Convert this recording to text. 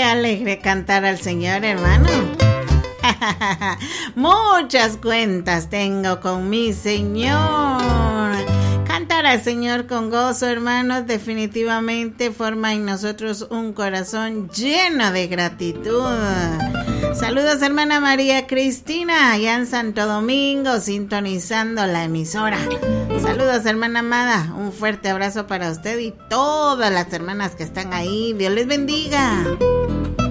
alegre cantar al Señor, hermano. Muchas cuentas tengo con mi Señor. Cantar al Señor con gozo, hermanos, definitivamente forma en nosotros un corazón lleno de gratitud. Saludos, hermana María Cristina, allá en Santo Domingo, sintonizando la emisora. Saludos, hermana amada, un fuerte abrazo para usted y todas las hermanas que están ahí. Dios les bendiga.